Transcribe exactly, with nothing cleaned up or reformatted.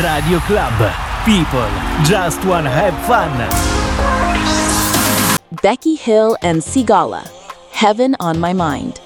Radio Club. People just wanna have fun. Becky Hill and Sigala, Heaven on My Mind.